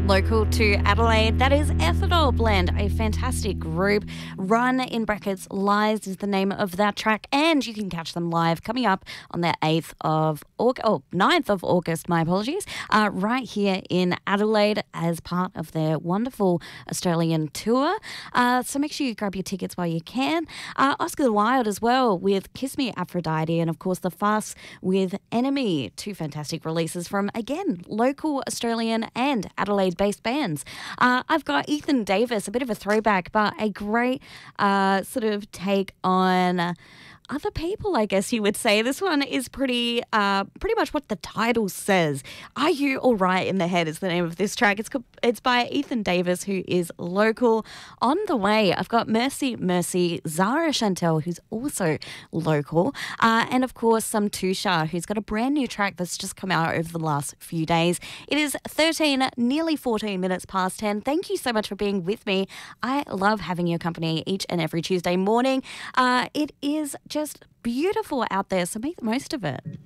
Local to Adelaide, that is Ethanol Blend, a fantastic group. Run in brackets Lies is the name of that track, and you can catch them live coming up on the 9th of August, my apologies, right here in Adelaide as part of their wonderful Australian tour. So make sure you grab your tickets while you can. Oscar the Wild as well with Kiss Me Aphrodite, and of course The Fuss with Enemy. Two fantastic releases from, again, local Australian and Adelaide-based bands. I've got Ethan Davis, a bit of a throwback, but a great sort of take on other people, I guess you would say. This one is pretty much what the title says. Are You All Right in the Head is the name of this track. It's by Ethan Davis, who is local. On the way, I've got Mercy, Zara Chantel, who's also local, and of course some Tusha, who's got a brand new track that's just come out over the last few days. It is 13, nearly 14 minutes past 10. Thank you so much for being with me. I love having your company each and every Tuesday morning. It is just beautiful out there, so make the most of it.